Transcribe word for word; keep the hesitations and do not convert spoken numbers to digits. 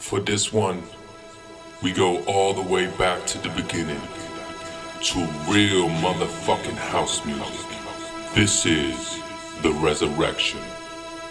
For this one, we go all the way back to the beginning, to real motherfucking house music. This is The Resurrection.